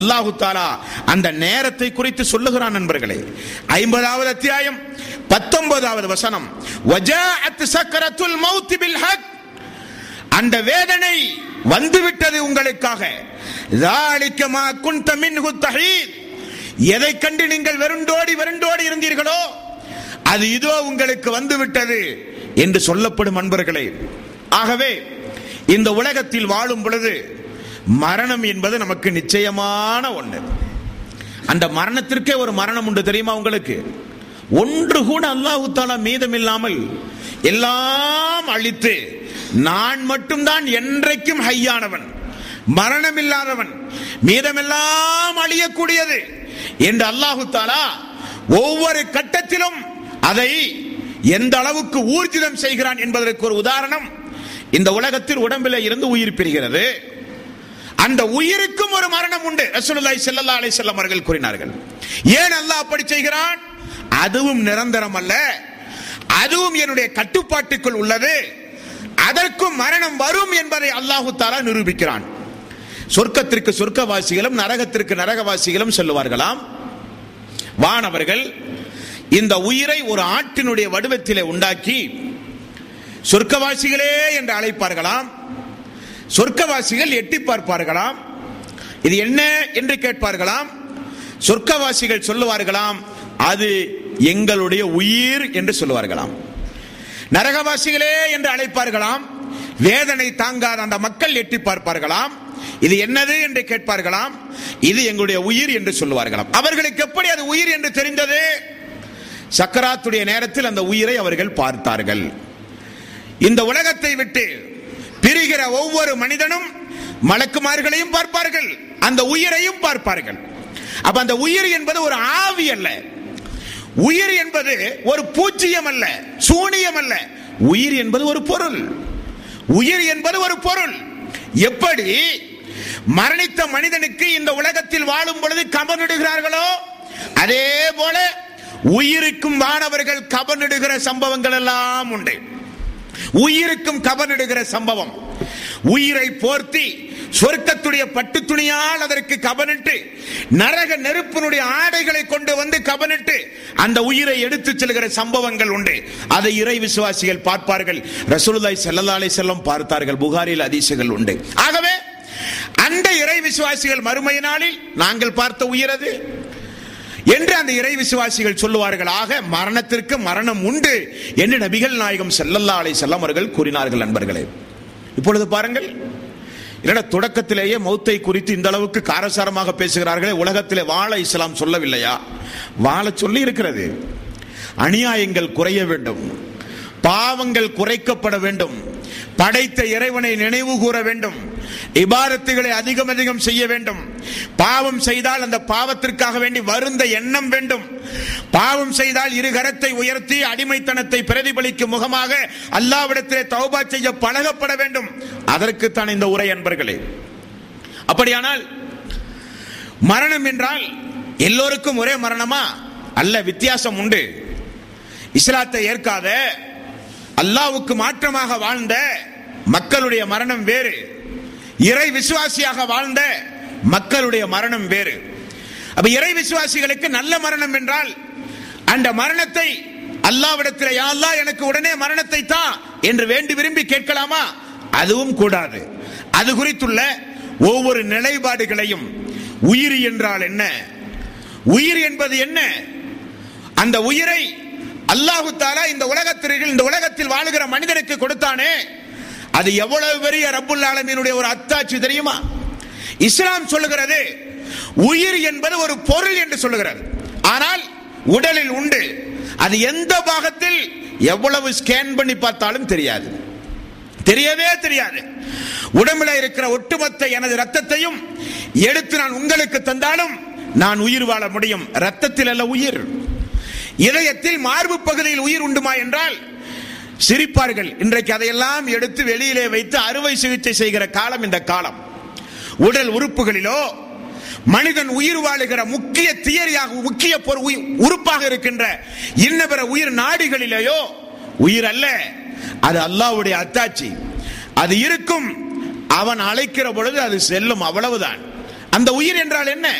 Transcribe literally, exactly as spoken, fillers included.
அல்லாஹு தஆலா அந்த நேரத்தை குறித்து சொல்லுகிறான் நண்பர்களே. ஐம்பதாவது அத்தியாயம் பத்தொன்பதாவது வசனம், வஜாஅத் சக்கரத்துல் மௌத் பில் ஹக், அந்த வேதனை வந்துவிட்டது உங்களுக்காக. ذَلِكَ مَا كُنْتَ مِنْهُ تَحِيدٌ, எதை கண்டு நீங்கள் வெறுண்டோடி வெறுண்டோடி இருந்தீர்களோ அது இதோ உங்களுக்கு வந்துவிட்டது என்று சொல்லப்படும் நண்பர்களே. ஆகவே இந்த உலகத்தில் வாழும் பொழுது மரணம் என்பது நமக்கு நிச்சயமான ஒன்று. அந்த மரணத்திற்கே ஒரு மரணம் உண்டு தெரியுமா உங்களுக்கு? ஒன்று கூட அல்லாஹ் தஆலா மீதமில்லாமல் எல்லாம் அழித்து நான் மட்டும்தான் என்றைக்கும் ஹையானவன், மரணம் இல்லாதவன், மீதமெல்லாம் அழியக்கூடியது என்று அல்லாஹ் தஆலா ஒவ்வொரு கட்டத்திலும் அதை எந்த அளவுக்கு ஊர்ஜிதம் செய்கிறான் என்பதற்கு ஒரு உதாரணம், இந்த உலகத்தில் உடம்பிலே இருந்து உயிர் பிரிகிறது. அந்த உயிருக்கும் ஒரு மரணம் உண்டு. ரசூலுல்லாஹி ஸல்லல்லாஹு அலைஹி வஸல்லம் அவர்கள் கூறினார்கள். ஏன் அல்லாஹ் அப்படி செய்கிறான்? அதுவும் நிரந்தரம் அல்ல, அதுவும் என்னுடைய கட்டுப்பாட்டுக்குள் உள்ளது, அதற்கும் மரணம் வரும் என்பதை அல்லாஹ் தஆலா நிரூபிக்கிறான். சொர்க்கத்திற்கு சொர்க்கவாசிகளும் நரகத்திற்கு நரகவாசிகளும் சொல்லுவார்களாம், வானவர்கள் இந்த உயிரை ஒரு ஆட்டினுடைய வடிவத்திலே உண்டாக்கி சொர்க்கவாசிகளே என்று அழைப்பார்களாம். சொர்க்கவாசிகள் எட்டி பார்ப்பார்களாம், இது என்ன என்று கேட்பார்களாம். சொர்க்கவாசிகள் சொல்லுவார்களாம், அது எங்களுடைய உயிர் என்று சொல்லுவார்களாம். நரகவாசிகளே என்று அழைப்பார்களாம். வேதனை தாங்காத அந்த மக்கள் எட்டி பார்ப்பார்களாம், இது என்னது என்று கேட்பார்களாம், இது எங்களுடைய உயிர் என்று சொல்லுவார்களாம். அவர்களுக்கு எப்படி அது உயிர் என்று தெரிந்தது? சக்கராத்துடைய நேரத்தில் அந்த உயிரை அவர்கள் பார்த்தார்கள். இந்த உலகத்தை விட்டு பிரிகிற ஒவ்வொரு மனிதனும் மலக்குமார்களையும் பார்ப்பார்கள், அந்த உயிரையும் பார்ப்பார்கள். அப்ப அந்த உயிர் என்பது ஒரு ஆவி அல்ல, உயிர் என்பது ஒரு பூச்சியம் அல்ல, சூனியம் அல்ல, உயிர் என்பது ஒரு பொருள். உயிர் என்பது ஒரு பொருள். எப்படி மரணித்த மனிதனுக்கு இந்த உலகத்தில் வாழும் பொழுது கபனிடுகிறார்களோ அதே போல உயிருக்கும் வானவர்கள் கபனிடுகிற சம்பவங்கள் எல்லாம் உண்டு. உயிருக்கும் கபனிடுகிற சம்பவம், உயிரை போர்த்தி சொர்க்கத்துடைய பட்டு துணியால் அதற்கு கபனிட்டு நரக நெருப்பினுடைய ஆடைகளை கொண்டு வந்து கபனிட்டு அந்த உயிரை எடுத்து செல்கிற சம்பவங்கள் உண்டு. அதை இறை விசுவாசிகள் பார்ப்பார்கள். ரசூலுல்லாஹி ஸல்லல்லாஹு அலைஹி வஸல்லம் பார்த்தார்கள். புகாரில் ஹதீசுகள் உண்டு. ஆகவே அந்த இறை விசுவாசிகள் மறுமை நாளில் நாங்கள் பார்த்த உயிர் அது என்று அந்த இறை விசுவாசிகள் சொல்லுவார்கள். ஆக மரணத்திற்கு மரணம் உண்டு என்று நபிகள் நாயகம் ஸல்லல்லாஹு அலைஹி வஸல்லம் அவர்கள் கூறினார்கள். நண்பர்களே, இப்பொழுது பாருங்கள், இல்லைனா தொடக்கத்திலேயே மௌத்தை குறித்து இந்த அளவுக்கு காரசாரமாக பேசுகிறார்களே, உலகத்திலே வாழ இஸ்லாம் சொல்லவில்லையா? வாழ சொல்லி இருக்கிறது. அநியாயங்கள் குறைய வேண்டும், பாவங்கள் குறைக்கப்பட வேண்டும், படைத்த இறைவனை நினைவு கூற வேண்டும், இபாதத்துகளை அதிகம் அதிகம் செய்ய வேண்டும். பாவம் செய்தால் அந்த பாவத்திற்காக வேண்டி வருந்த எண்ணம் வேண்டும். பாவம் செய்தால் இரு கரத்தை உயர்த்தி அடிமைத்தனத்தை பிரதிபலிக்கும் முகமாக அல்லாஹ்விடத்திலே தௌபா செய்ய பழகப்பட வேண்டும். அதற்குத்தான் இந்த உரை அன்பர்களே. அப்படியானால் மரணம் என்றால் எல்லோருக்கும் ஒரே மரணமா? அல்ல, வித்தியாசம் உண்டு. இஸ்லாத்தை ஏற்காத அல்லாஹ்வுக்கு மாற்றமாக வாழ்ந்த மக்களுடைய மரணம் வேறு, இறை விசுவாசியாக வாழ்ந்த மக்களுடைய மரணம் வேறு. அப்ப இறை விசுவாசிகளுக்கு நல்ல மரணம் என்றால் அந்த மரணத்தை அல்லாஹ்விடத்தில், யா அல்லாஹ் எனக்கு உடனே மரணத்தை தா என்று வேண்டி விரும்பி கேட்கலாமா? அதுவும் கூடாது. அது குறித்துள்ள ஒவ்வொரு நிலைப்பாடுகளையும், உயிர் என்றால் என்ன, உயிர் என்பது என்ன, அந்த உயிரை அல்லாஹ் தஆலா இந்த உலகத்திற்கு இந்த உலகத்தில் வாழுகிற மனிதனுக்கு கொடுத்தானே, அது எவ்வளவு பெரிய ரப்புல் ஆலமீனுடைய ஒரு அத்தாட்சி தெரியுமா? இஸ்லாம் சொல்லுகிறது உயிர் என்பது ஒரு பொருள் என்று சொல்லுகிறது. ஆனால் உடலில் உண்டு, அது எந்த பாகத்தில் எவ்வளவு ஸ்கேன் பண்ணி பார்த்தாலும் தெரியாது, தெரியவே தெரியாது. உடம்பில் இருக்கிற ஒட்டுமொத்த எனது ரத்தத்தையும் எடுத்து நான் உங்களுக்கு தந்தாலும் நான் உயிர் வாழ முடியும். ரத்தத்தில் அல்ல உயிர். இதயத்தில் மார்பு பகுதியில் உயிர் உண்டுமா என்றால் சிரிப்பார்கள். இன்றைக்கு அதையெல்லாம் எடுத்து வெளியிலே வைத்து அறுவை சிகிச்சை செய்கிற காலம் இந்த காலம். உடல் உறுப்புகளிலோ மனிதன் உயிர் வாழுகிற முக்கிய தியரியாக, முக்கிய உறுப்பாக இருக்கின்ற இன்னபிற உயிர் நாடிகளிலேயோ உயிர் அல்ல, அது அல்லாஹ்வுடைய அத்தாட்சி. அது இருக்கும், அவன் அழைக்கிற பொழுது அது செல்லும், அவ்வளவுதான். அந்த உயிர் என்றால் என்ன?